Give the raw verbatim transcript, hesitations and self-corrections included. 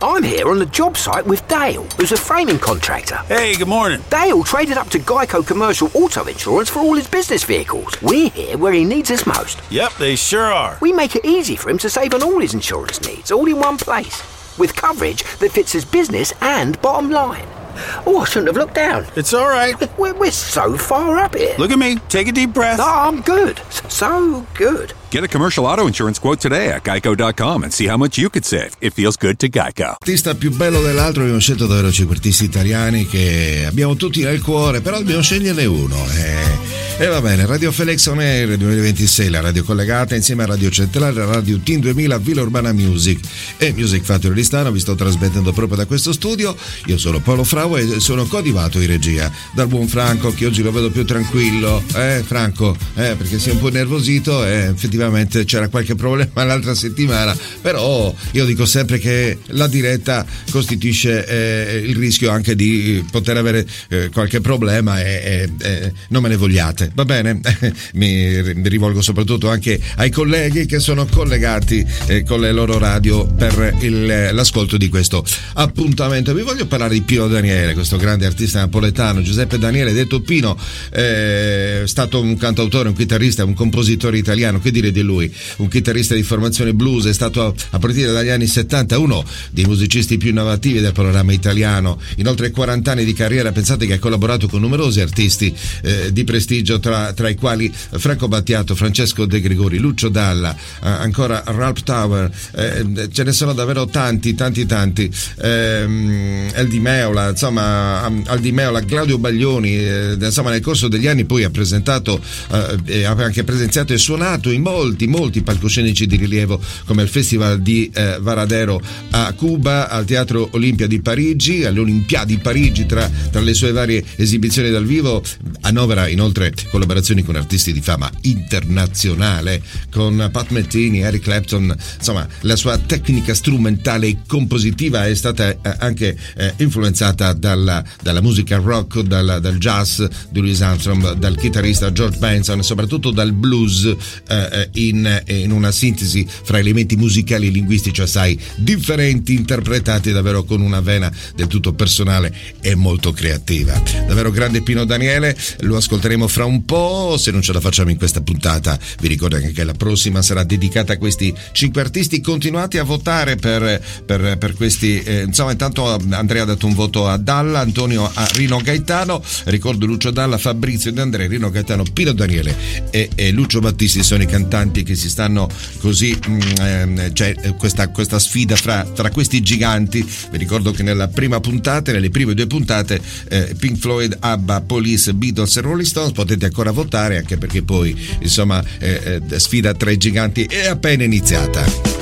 I'm here on the job site with Dale, who's a framing contractor. Hey, good morning. Dale traded up to Geico Commercial Auto Insurance for all his business vehicles. We're here where he needs us most. Yep, they sure are. We make it easy for him to save on all his insurance needs, all in one place, with coverage that fits his business and bottom line. Oh, I shouldn't have looked down. It's all right. We're, we're so far up here. Look at me. Take a deep breath. No, I'm good. So good. Get a commercial auto insurance quote today at geico dot com and see how much you could save. It feels good to Geico. L'artista più bello dell'altro, abbiamo scelto davvero cinque artisti italiani che abbiamo tutti nel cuore, però dobbiamo sceglierne uno. E, e va bene, Radio Felix On Air duemilaventisei, la radio collegata insieme a Radio Centrale, Radio Team duemila, Villa Urbana Music e Music Factory di Stano. Vi sto trasmettendo proprio da questo studio. Io sono Paolo Fravo e sono coadiuvato in regia dal buon Franco, che oggi lo vedo più tranquillo. Eh, Franco? Eh, perché si è un po' nervosito e effettivamente c'era qualche problema l'altra settimana, però io dico sempre che la diretta costituisce eh, il rischio anche di poter avere eh, qualche problema e, e, e non me ne vogliate, va bene? mi, mi rivolgo soprattutto anche ai colleghi che sono collegati eh, con le loro radio per il, l'ascolto di questo appuntamento. Vi voglio parlare di Pino Daniele, questo grande artista napoletano. Giuseppe Daniele, detto Pino, è stato un cantautore, un chitarrista, un compositore italiano. Che dire di lui? Un chitarrista di formazione blues, è stato a partire dagli anni settanta uno dei musicisti più innovativi del panorama italiano. In oltre quaranta anni di carriera, pensate che ha collaborato con numerosi artisti eh, di prestigio, tra, tra i quali Franco Battiato, Francesco De Gregori, Lucio Dalla, eh, ancora Ralph Tower, eh, ce ne sono davvero tanti, tanti, tanti. Eh, El Di Meola, insomma, Al Di Meola, Claudio Baglioni, eh, insomma, nel corso degli anni poi ha presentato, eh, ha anche presenziato e suonato in molti, molti palcoscenici di rilievo, come il Festival di eh, Varadero a Cuba, al Teatro Olimpia di Parigi, all'Olimpiadi di Parigi, tra, tra le sue varie esibizioni dal vivo. Annovera inoltre collaborazioni con artisti di fama internazionale, con Pat Metheny, Eric Clapton. Insomma, la sua tecnica strumentale e compositiva è stata eh, anche eh, influenzata dalla, dalla musica rock, dal, dal jazz di Louis Armstrong, dal chitarrista George Benson e soprattutto dal blues, eh, in, in una sintesi fra elementi musicali e linguistici assai differenti, interpretati davvero con una vena del tutto personale e molto creativa. Davvero grande Pino Daniele, lo ascolteremo fra un po'. Se non ce la facciamo in questa puntata, vi ricordo anche che la prossima sarà dedicata a questi cinque artisti. Continuate a votare per, per, per questi, eh, insomma, intanto Andrea ha dato un voto a Dalla, Antonio a Rino Gaetano, ricordo Lucio Dalla, Fabrizio De André, Rino Gaetano, Pino Daniele e, e Lucio Battisti sono i cantanti che si stanno così, mh, eh, cioè questa, questa sfida fra, tra questi giganti. Vi ricordo che nella prima puntata, nelle prime due puntate, eh, Pink Floyd, ABBA, Police, Beatles e Rolling Stones, potete ancora votare, anche perché poi insomma eh, eh, sfida tra i giganti è appena iniziata.